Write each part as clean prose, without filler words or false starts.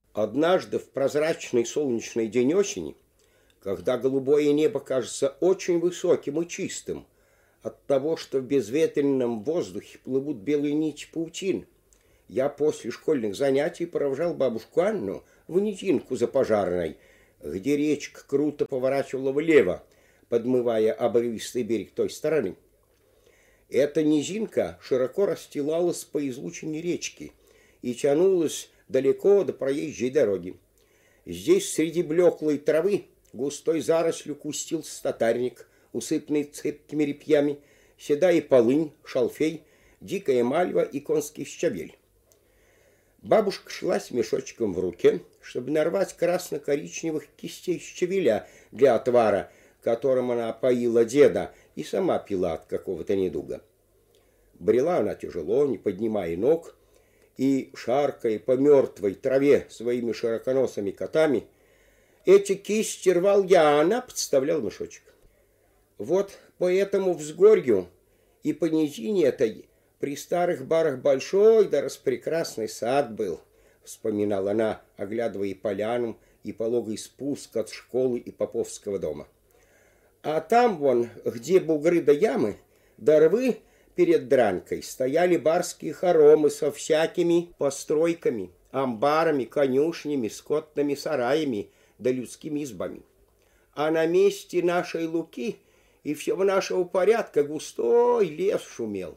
Однажды в прозрачный солнечный день осени, когда голубое небо кажется очень высоким и чистым, от того, что в безветренном воздухе плывут белые нити паутин, я после школьных занятий провожал бабушку Анну в низинку за Пожарной, где речка круто поворачивала влево, подмывая обрывистый берег той стороны. Эта низинка широко расстилалась по излучине речки и тянулась далеко до проезжей дороги. Здесь среди блеклой травы густой зарослью кустился татарник, усыпанный цепкими репьями, седая полынь, шалфей, дикая мальва и конский щавель. Бабушка шла с мешочком в руке, чтобы нарвать красно-коричневых кистей щавеля для отвара, которым она поила деда и сама пила от какого-то недуга. Брела она тяжело, не поднимая ног, и, шаркая по мертвой траве своими широконосыми котами, эти кисти рвал я, а она подставляла мешочек. Вот по этому взгорью и по низине этой при старых барах большой да распрекрасный сад был, вспоминала она, оглядывая поляну и пологий спуск от школы и поповского дома. А там вон, где бугры да ямы, да рвы перед дранкой, стояли барские хоромы со всякими постройками, амбарами, конюшнями, скотными сараями да людскими избами. А на месте нашей луки и всего нашего порядка густой лес шумел.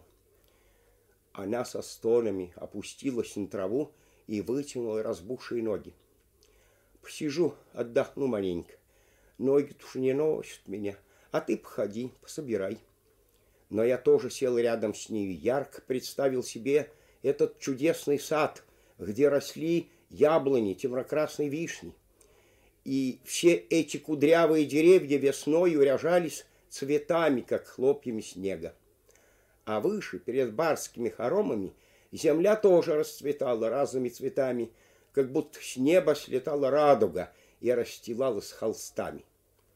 Она со стонами опустилась на траву и вытянула разбухшие ноги. Посижу, отдохну маленько. Ноги-то уж не носят меня, а ты походи, пособирай. Но я тоже сел рядом с ней, ярко представил себе этот чудесный сад, где росли яблони, темно-красной вишни. И все эти кудрявые деревья весной уряжались цветами, как хлопьями снега. А выше, перед барскими хоромами, земля тоже расцветала разными цветами, как будто с неба слетала радуга и расстилалась холстами.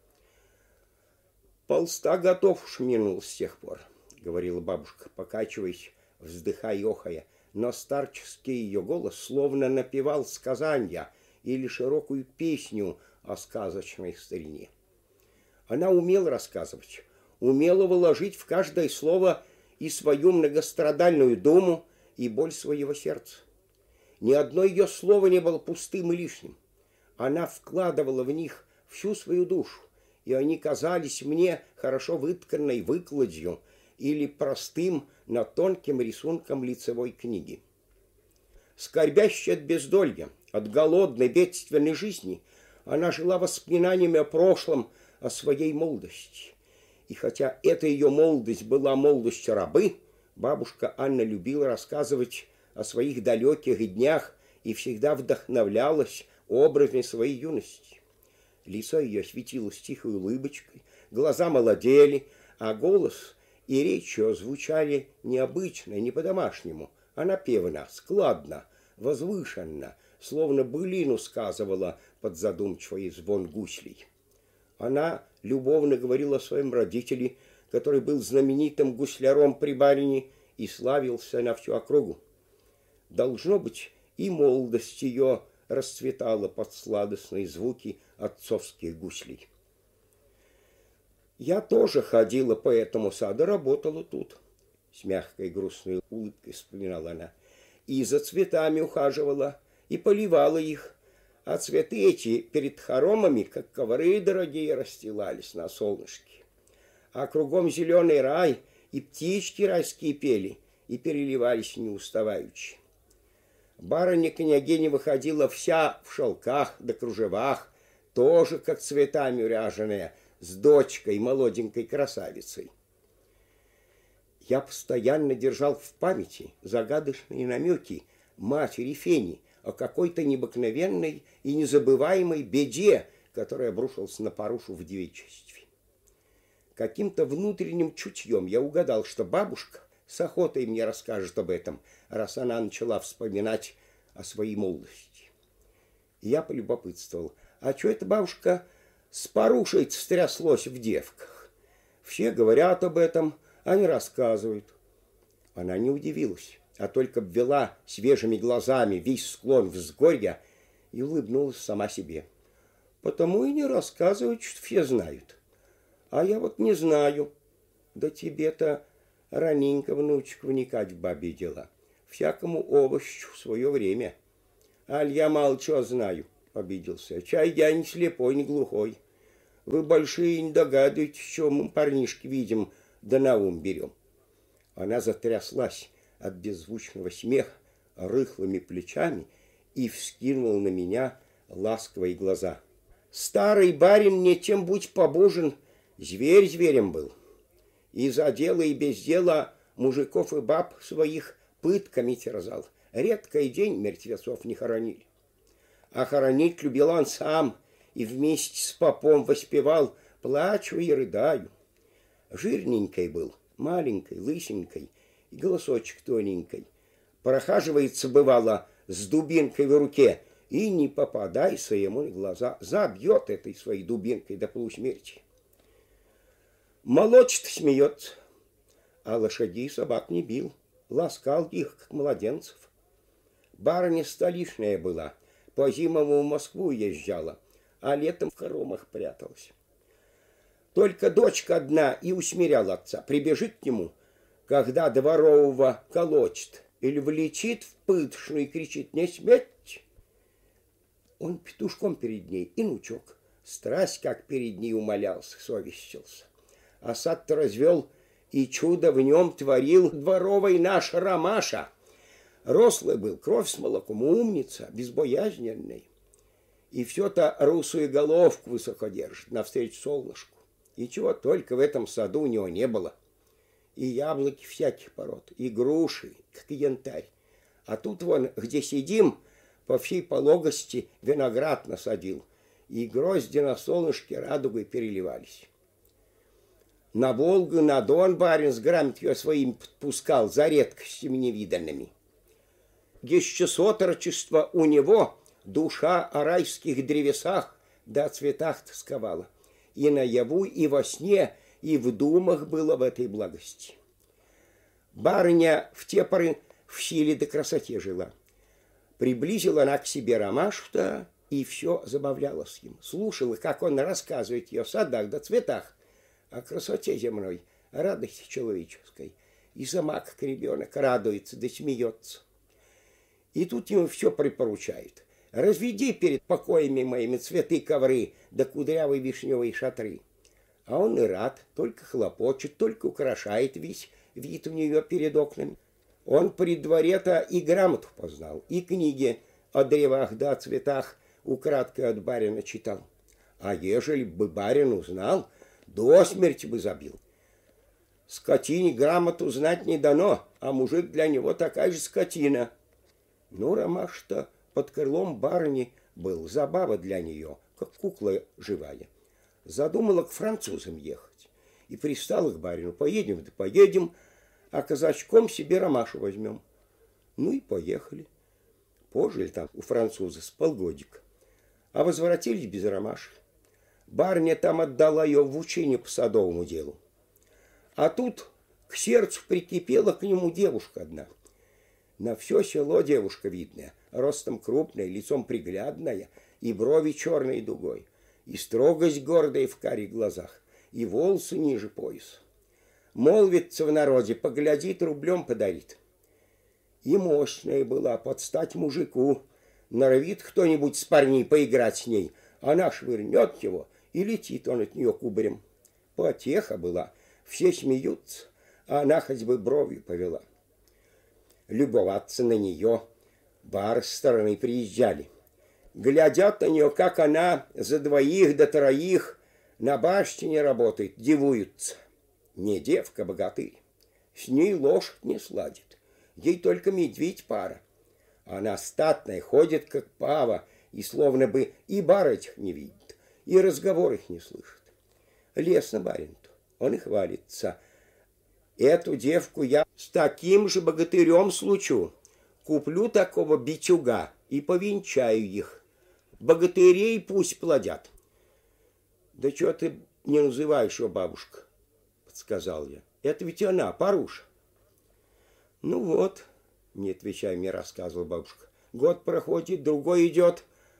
Полста готов уж минул с тех пор, говорила бабушка, покачиваясь, вздыхая и охая, но старческий ее голос словно напевал сказанья или широкую песню о сказочной старине. Она умела рассказывать, умела вложить в каждое слово и свою многострадальную думу, и боль своего сердца. Ни одно ее слово не было пустым и лишним. Она вкладывала в них всю свою душу, и они казались мне хорошо вытканной выкладью или простым, но тонким рисунком лицевой книги. Скорбящая от бездолья, от голодной, бедственной жизни, она жила воспоминаниями о прошлом, о своей молодости. И хотя эта ее молодость была молодостью рабы, бабушка Анна любила рассказывать о своих далеких днях и всегда вдохновлялась образами своей юности. Лицо ее светилось тихой улыбочкой, глаза молодели, а голос и речь ее звучали необычно, не по-домашнему, а напевно, складно, возвышенно, словно былину сказывала под задумчивый звон гуслей. Она любовно говорила о своем родителе, который был знаменитым гусляром при барине и славился на всю округу. Должно быть, и молодость ее расцветала под сладостные звуки отцовских гуслей. Я тоже ходила по этому саду, работала тут, с мягкой грустной улыбкой вспоминала она, и за цветами ухаживала, и поливала их, а цветы эти перед хоромами, как ковры дорогие, расстилались на солнышке. А кругом зеленый рай, и птички райские пели, и переливались неуставаючи. Барыня-княгиня выходила вся в шелках да кружевах, тоже как цветами уряженная, с дочкой, молоденькой красавицей. Я постоянно держал в памяти загадочные намеки матери Фени о какой-то необыкновенной и незабываемой беде, которая обрушилась на Парушу в девичестве. Каким-то внутренним чутьем я угадал, что бабушка с охотой мне расскажет об этом, раз она начала вспоминать о своей молодости. И я полюбопытствовал, а что это бабушка с Парушей стряслось в девках? Все говорят об этом, а не рассказывают. Она не удивилась, а только обвела свежими глазами весь склон взгорья и улыбнулась сама себе. Потому и не рассказывают, что все знают. А я вот не знаю. Да тебе-то раненько, внучек, вникать в бабьи дела. Всякому овощу в свое время. Аль я мало чего знаю, обиделся. Чай я не слепой, не глухой. Вы большие не догадываетесь, что мы парнишки видим, да на ум берем. Она затряслась от беззвучного смеха рыхлыми плечами и вскинула на меня ласковые глаза. Старый барин мне чем будь побожен, зверь зверем был. И за дело, и без дела мужиков и баб своих пытками терзал. Редкий день мертвецов не хоронили. А хоронить любил он сам, и вместе с попом воспевал «Плачу и рыдаю». Жирненький был, маленький, лысенький, и голосочек тоненький. Прохаживается, бывало, с дубинкой в руке, и не попадайся ему на глаза, забьет этой своей дубинкой до полусмерти. Молочит, смеется, а лошадей и собак не бил, ласкал их, как младенцев. Барыня столичная была, по-зимому в Москву езжала, а летом в хоромах пряталась. Только дочка одна и усмиряла отца, прибежит к нему, когда дворового колочет или влечит в пытошную и кричит «Не сметь!». Он петушком перед ней, и внучок, страсть как перед ней умолялся, совещился. А сад-то развел, и чудо в нем творил дворовый наш Ромаша. Рослый был, кровь с молоком, умница, безбоязненный. И все-то русую головку высоко держит, навстречу солнышку. И чего только в этом саду у него не было. И яблоки всяких пород, и груши, как и янтарь. А тут вон, где сидим, по всей пологости виноград насадил, и грозди на солнышке радугой переливались. На Волгу, на Дон барин с грамотью своим подпускал за редкостями невиданными. Еще с отрочества у него душа о райских древесах да о цветах тосковала. И наяву, и во сне, и в думах было в этой благости. Барыня в те поры в силе да красоте жила. Приблизила она к себе Ромашу-то и все забавлялась им. Слушала, как он рассказывает ее о садах да цветах, о красоте земной, о радости человеческой. И сама, как ребенок, радуется да смеется. И тут ему все припоручает. Разведи перед покоями моими цветы, ковры, да кудрявые вишневые шатры. А он и рад, только хлопочет, только украшает весь вид у нее перед окнами. Он при дворе-то и грамоту познал, и книги о древах да о цветах украдкой от барина читал. А ежели бы барин узнал, до смерти бы забил. Скотине грамоту знать не дано, а мужик для него такая же скотина. Ну, Ромаш-то под крылом барыни был, забава для нее, как кукла живая. Задумала к французам ехать. И пристала к барину: поедем, да поедем, а казачком себе Ромашу возьмем. Ну и поехали. Пожили там у француза с полгодика, а возвратились без Ромаши. Барыня там отдала ее в учение по садовому делу. А тут к сердцу прикипела к нему девушка одна. На все село девушка видная, ростом крупная, лицом приглядная, и брови черной дугой, и строгость гордая в карих глазах, и волосы ниже пояса. Молвится в народе, поглядит, рублем подарит. И мощная была, под стать мужику. Норовит кто-нибудь с парней поиграть с ней, она швырнет его, и летит он от нее кубарем. Потеха была, все смеются, а она хоть бы бровью повела. Любоваться на нее бар с стороны приезжали. Глядят на нее, как она за двоих до троих на башне работает, дивуются. Не девка, богатырь. С ней лошадь не сладит. Ей только медведь пара. Она статная, ходит, как пава, и словно бы и бар этих не видит, и разговор их не слышит. Лестно барин-то, он и хвалится. Эту девку я с таким же богатырем случу. Куплю такого битюга и повенчаю их. Богатырей пусть плодят. Да что ты не называешь ее, бабушка? Подсказал я. Это ведь она, Паруша. Ну вот, не отвечая мне, рассказывала бабушка. Год проходит, другой идет,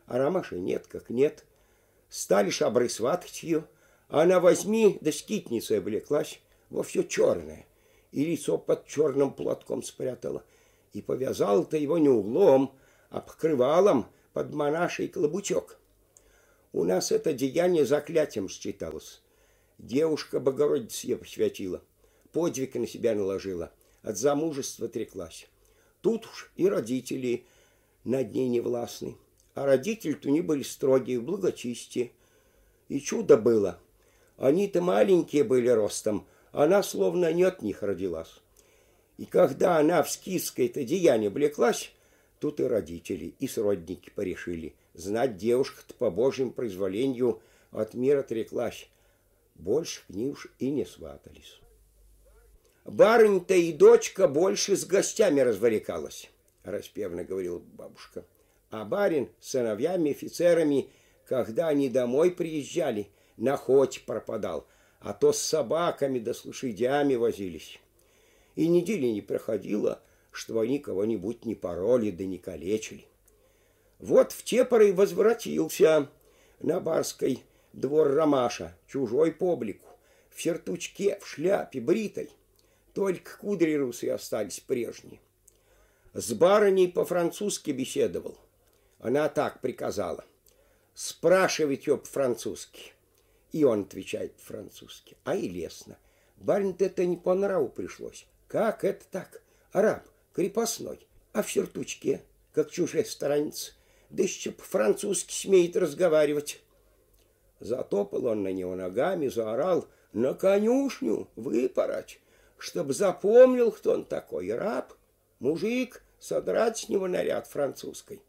А Ромаши нет, как нет. Стали шабры сватать ее, а она возьми, да скитницей облеклась во все черное, и лицо под черным платком спрятала, и повязала-то его не углом, а покрывалом под монашей клобучок. У нас это деяние заклятием считалось. Девушка Богородица ее посвятила, подвиг на себя наложила, от замужества треклась. Тут уж и родители над ней не властны. А родители-то не были строгие, в благочестии. И чудо было. Они-то маленькие были ростом, она словно не от них родилась. И когда она в скифское-то деяние блеклась, тут и родители, и сродники порешили. Знать девушка-то по Божьему произволению от мира треклась. Больше к ней уж и не сватались. Барынь-то и дочка больше с гостями развлекалась, распевно говорила бабушка. А барин с сыновьями, офицерами, когда они домой приезжали, на охоте пропадал, а то с собаками да с лошадями возились. И недели не проходило, что они кого-нибудь не пороли да не калечили. Вот в те поры возвратился на барской двор Ромаша, чужой по облику, в сертучке, в шляпе, бритой. Только кудри русые остались прежние. С барыней по-французски беседовал. Она так приказала: спрашивать ее по-французски. И он отвечает по-французски. А и лестно. Барин-то это не по нраву пришлось. Как это так? Араб, крепостной, а в сертучке, как чужестранец, да еще по-французски смеет разговаривать. Затопал он на него ногами, заорал: на конюшню выпороть, чтоб запомнил, кто он такой. Раб, мужик, содрать с него наряд французской.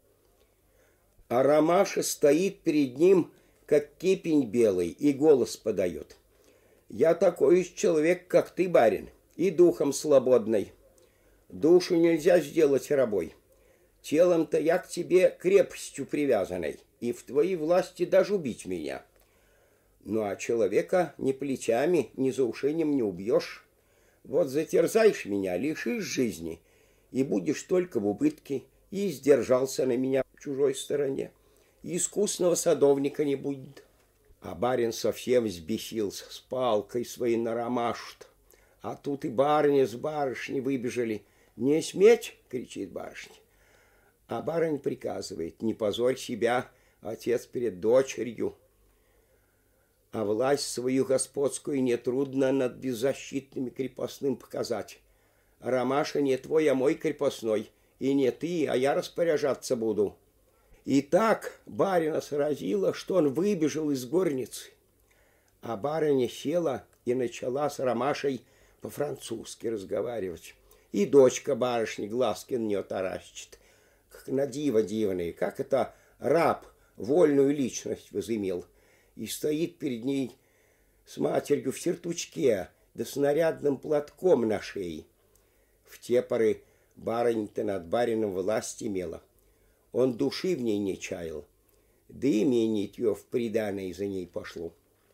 А Ромаша стоит перед ним, как кипень белый, и голос подает: я такой же человек, как ты, барин, и духом свободный. Душу нельзя сделать рабой. Телом-то я к тебе крепостью привязанной, и в твоей власти даже убить меня. Ну а человека ни плечами, ни заушением не убьешь. Вот затерзаешь меня, лишишь жизни, и будешь только в убытке, и сдержался на меня в чужой стороне. И искусного садовника не будет. А барин совсем взбесился, с палкой своей на Ромашу-то. А тут и барыня с барышней выбежали. «Не сметь!» — кричит барышня. А барыня приказывает: не позорь себя, отец, перед дочерью. А власть свою господскую нетрудно над беззащитными крепостным показать. Ромаша не твой, а мой крепостной, и не ты, а я распоряжаться буду. И так барина сразило, что он выбежал из горницы. А барыня села и начала с Ромашей по-французски разговаривать. И дочка барышни глазки на нее таращит, как на диво дивные, как это раб вольную личность возымел. И стоит перед ней с матерью в сертучке, да с нарядным платком на шее. В те поры барыня-то над барином власть имела. Он души в ней не чаял, да и имение ее в приданое за ней пошло.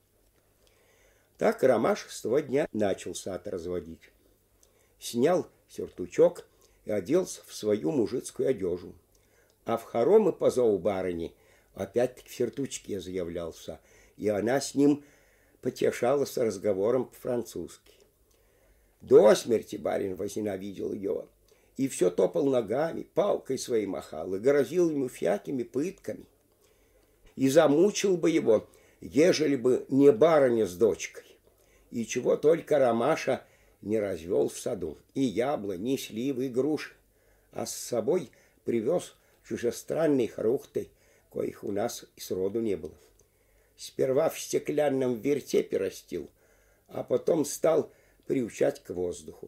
Так Ромаш с того дня начал сад разводить. Снял сертучок и оделся в свою мужицкую одежу. А в хоромы по зову барыни опять-таки в сертучке заявлялся, и она с ним потешалась разговором по-французски. До смерти барин возненавидел ее, и все топал ногами, палкой своей махал, и грозил ему всякими пытками. И замучил бы его, ежели бы не барыня с дочкой. И чего только Ромаша не развел в саду: и яблони, и сливы, и груши, а с собой привез чужестранные фрукты, коих у нас и сроду не было. Сперва в стеклянном вертепе растил, а потом стал приучать к воздуху.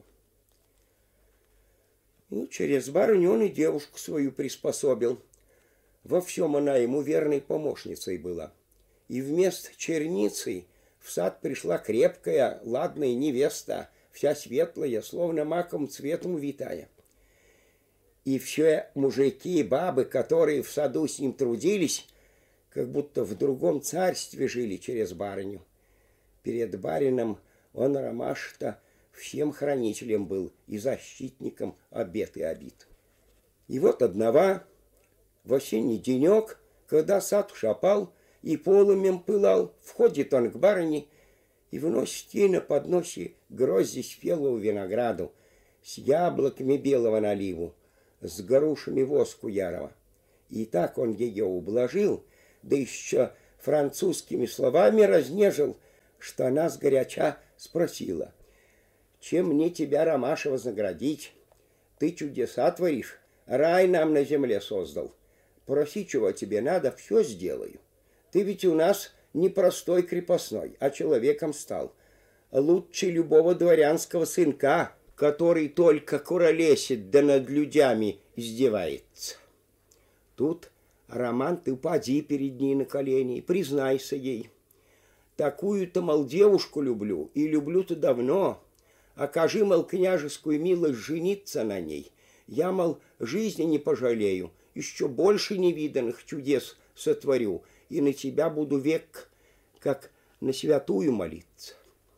Ну, через барыню он и девушку свою приспособил. Во всем она ему верной помощницей была. И вместо черницы в сад пришла крепкая, ладная невеста, вся светлая, словно маком цветом увитая. И все мужики и бабы, которые в саду с ним трудились, как будто в другом царстве жили через барыню. Перед барином он, Ромаш-то, всем хранителем был и защитником от бед и обид. И вот одного в осенний денек Когда сад уж опал и полымем пылал, входит он к барыне и выносит ей на подносе грозди спелого винограду с яблоками белого наливу, с грушами воску ярого. И так он ее ублажил, да еще французскими словами разнежил, что она сгоряча спросила: «Чем мне тебя, Ромаша, вознаградить? Ты чудеса творишь, рай нам на земле создал. Проси, чего тебе надо, все сделаю. Ты ведь у нас не простой крепостной, а человеком стал. Лучше любого дворянского сынка, который только куролесит да над людьми издевается». Тут, Роман, ты упади перед ней на колени и признайся ей: «Такую-то, мол, девушку люблю, и люблю-то давно. Окажи, мол, княжескую милость жениться на ней. Я, мол, жизни не пожалею, еще больше невиданных чудес сотворю, и на тебя буду век, как на святую молиться».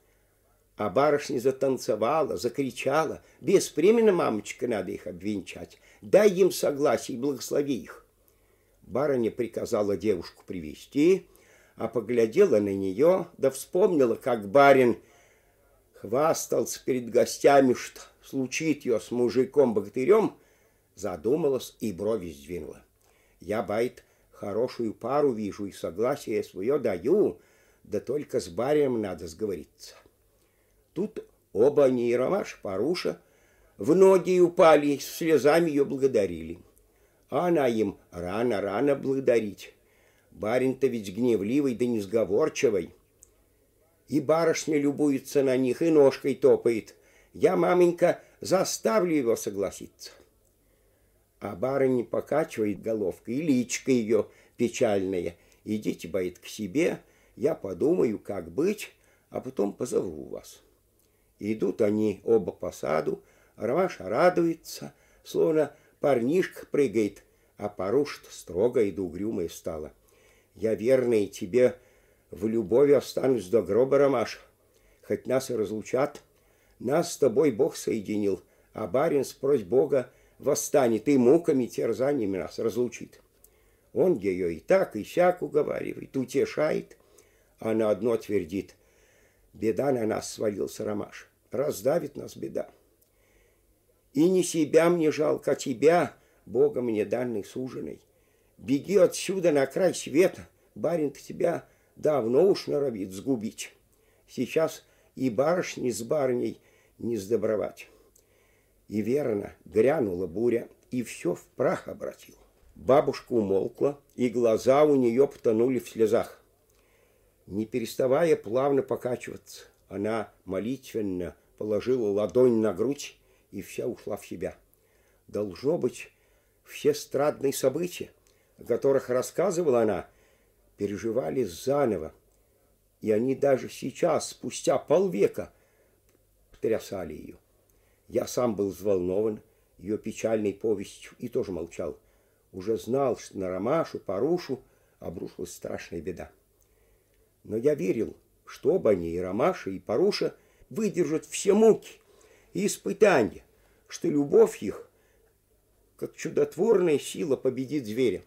А барышня затанцевала, закричала: «Беспременно, мамочка, надо их обвенчать. Дай им согласие и благослови их». Барыня приказала девушку привести, а поглядела на нее, да вспомнила, как барин хвастался перед гостями, что случит ее с мужиком-богатырем, задумалась и брови сдвинула. «Я, байт, хорошую пару вижу и согласие свое даю, да только с барином надо сговориться». Тут оба они, и Ромаш, Паруша, в ноги упали, с слезами ее благодарили. А она им рано благодарить. Барин-то ведь гневливый да несговорчивый. И барышня любуется на них, и ножкой топает. Я, маменька, заставлю его согласиться. А барыня покачивает головкой, и личка ее печальная. Идите, боит, к себе, я подумаю, как быть, а потом позову вас. Идут они оба по саду, Ромаша радуется, словно парнишка прыгает, а Паруша-то строгая и угрюмая стала. «Я, верная, тебе в любови останусь до гроба, Ромаша. Хоть нас и разлучат, нас с тобой Бог соединил, а барин, спрось Бога, восстанет и муками, терзаниями нас разлучит». Он ее и так, и сяк уговаривает, утешает, а на одно твердит: «Беда на нас свалился, Ромаш, раздавит нас беда. И не себя мне жалко, а тебя, Бога мне данный суженый. Беги отсюда на край света, барин-то тебя давно уж норовит сгубить. Сейчас и барышни с барыней не сдобровать». И верно, грянула буря, и все в прах обратил. Бабушка умолкла, и глаза у нее потонули в слезах. Не переставая плавно покачиваться, она молитвенно положила ладонь на грудь и вся ушла в себя. Должно быть, все страдные события, о которых рассказывала она, переживались заново, и они даже сейчас, спустя полвека, потрясали ее. Я сам был взволнован ее печальной повестью и тоже молчал. Уже знал, что на Ромашу, Парушу обрушилась страшная беда. Но я верил, что оба они, и Ромаша, и Паруша, выдержат все муки и испытания, что любовь их, как чудотворная сила, победит зверя.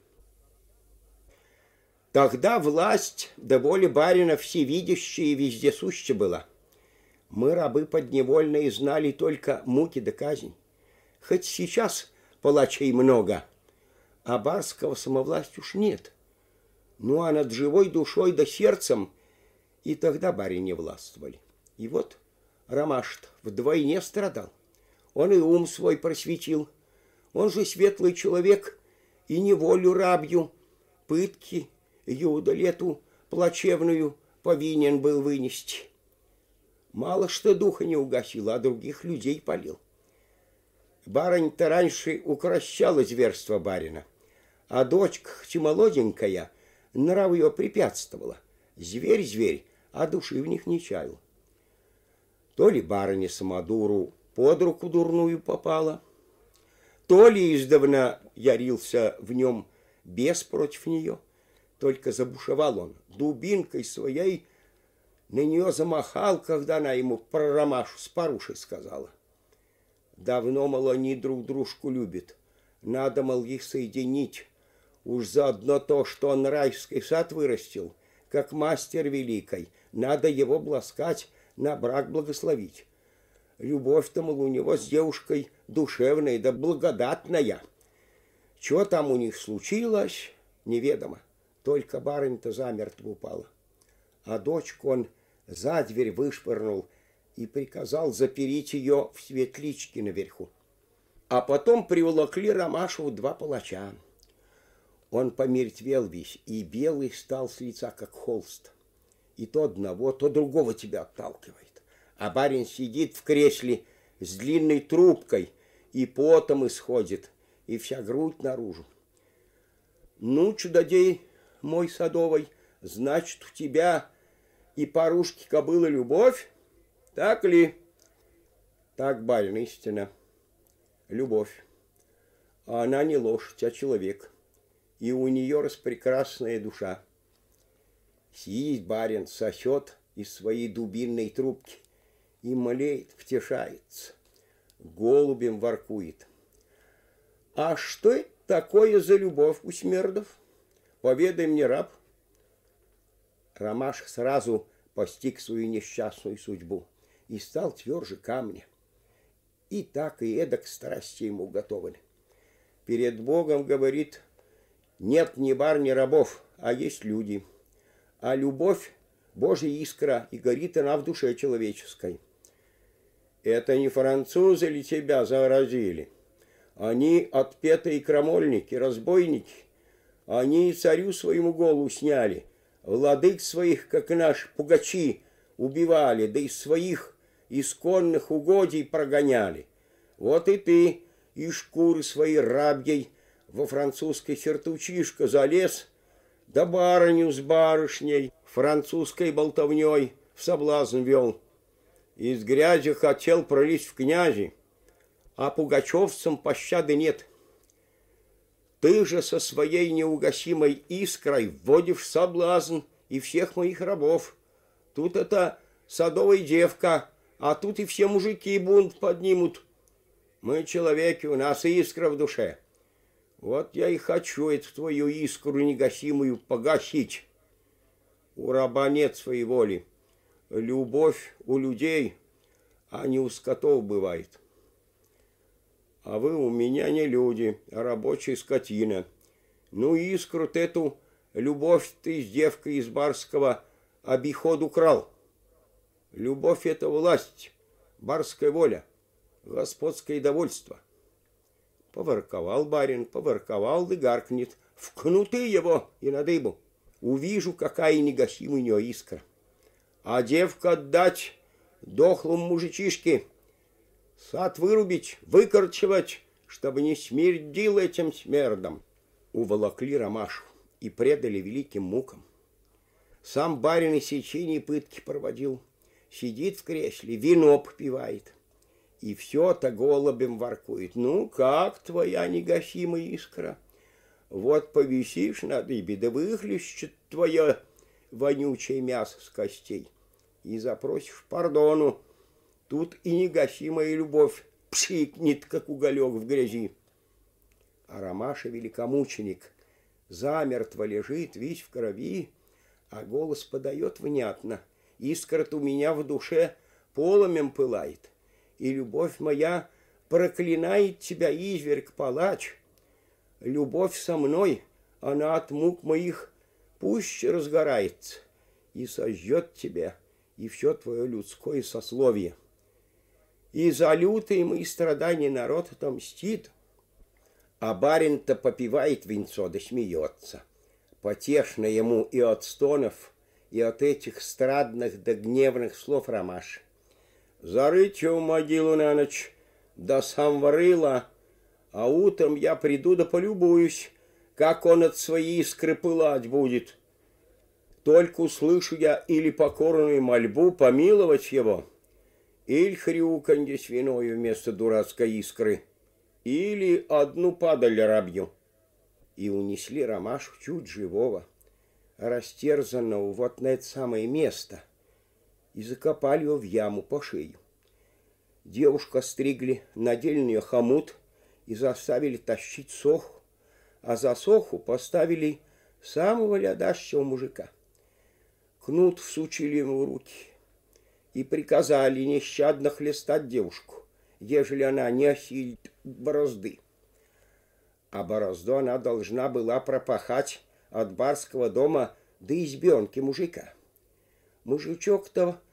Тогда власть да воля барина всевидящая и вездесуща была. Мы, рабы подневольные, знали только муки да казнь. Хоть сейчас палачей много, а барского самовласти уж нет. Ну, а над живой душой да сердцем и тогда барыни властвовали. И вот Ромаш-то вдвойне страдал. Он и ум свой просветил. Он же светлый человек, и неволю рабью, пытки, юдолету плачевную повинен был вынести. Мало что духа не угасил, а других людей палил. Барынь-то раньше укрощала зверство барина, а дочка, хоть и молоденькая, нрав ее препятствовала. Зверь, а души в них не чаял. То ли барыня самодуру под руку дурную попала, то ли издавна ярился в нем бес против нее. Только забушевал он, дубинкой своей на нее замахал, когда она ему про Ромашу с Парушей сказала. Давно, мол, они друг дружку любят. Надо, мол, их соединить. Уж заодно то, что он райский сад вырастил, как мастер великой, надо его бласкать, на брак благословить. Любовь-то, мол, у него с девушкой душевная да благодатная. Что там у них случилось, неведомо. Только барынь-то замертво упала. А дочку он за дверь вышвырнул и приказал запереть ее в светличке наверху. А потом приволокли Ромашу в два палача. Он помертвел весь, и белый стал с лица, как холст. И то одного, то другого тебя отталкивает. А барин сидит в кресле с длинной трубкой, и потом исходит, и вся грудь наружу. Ну, чудодей мой садовый, значит, у тебя и парушки кобыла любовь, так ли? Так, барин, истина, любовь. А она не лошадь, а человек. И у нее распрекрасная душа. Сидит барин, сосет из своей дубинной трубки и млеет, втешается, голубем воркует. А что это такое за любовь у смердов? Поведай мне, раб. Ромаш сразу постиг свою несчастную судьбу и стал тверже камня. И так и эдак страсти ему готовы. Перед Богом, говорит, нет ни бар, ни рабов, а есть люди. А любовь – Божья искра, и горит она в душе человеческой. Это не французы ли тебя заразили? Они отпетые крамольники, разбойники. Они и царю своему голову сняли. Владык своих, как наши пугачи, убивали, да из своих исконных угодий прогоняли. Вот и ты из шкуры своей рабьей во французской сертучишко залез, да барыню с барышней французской болтовней в соблазн вел. Из грязи хотел пролезть в князи, а пугачевцам пощады нет. Ты же со своей неугасимой искрой вводишь соблазн и всех моих рабов. Тут это садовая девка, а тут и все мужики бунт поднимут. Мы человеки, у нас искра в душе. Вот я и хочу эту твою искру негасимую погасить. У раба нет своей воли. Любовь у людей, а не у скотов бывает. А вы у меня не люди, а рабочая скотина. Ну, искру-то эту, любовь ты с девкой из барского обиход украл. Любовь — это власть, барская воля, господское довольство. Поворковал барин, поворковал, да гаркнет. В кнуты его и на дыбу. Увижу, какая негасимая у нее искра. А девка отдать дохлому мужичишке, сад вырубить, выкорчевать, чтобы не смердил этим смердом. Уволокли Ромашу и предали великим мукам. Сам барин и сечение пытки проводил. Сидит в кресле, вино попивает. И все-то голубем воркует. Ну, как твоя негасимая искра? Вот повисишь на дыбе, да выхлещет твое вонючее мясо с костей. И запросишь пардону. Тут и негасимая любовь пшикнет, как уголек в грязи. А Ромаша великомученик замертво лежит, весь в крови, а голос подает внятно. Искра-то у меня в душе полымем пылает, и любовь моя проклинает тебя, изверг-палач. Любовь со мной, она от мук моих пуще разгорается и сожжет тебя, и все твое людское сословие. И за лютые мои страдания народ отомстит. А барин-то попивает винцо да смеется. Потешно ему и от стонов, и от этих страдных да гневных слов Ромаши. Зарыть его в могилу на ночь, да сам варила, а утром я приду да полюбуюсь, как он от своей искры пылать будет. Только услышу я или покорную мольбу помиловать его, или хрюканье свиною вместо дурацкой искры, или одну падаль рабью. И унесли Ромашу чуть живого, растерзанного вот на это самое место, и закопали его в яму по шею. Девушку стригли, надели на нее хомут и заставили тащить соху, а за соху поставили самого лядащего мужика. Кнут всучили ему в руки и приказали нещадно хлестать девушку, ежели она не осилит борозды. А борозду она должна была пропахать от барского дома до избенки мужика. Мужичок-то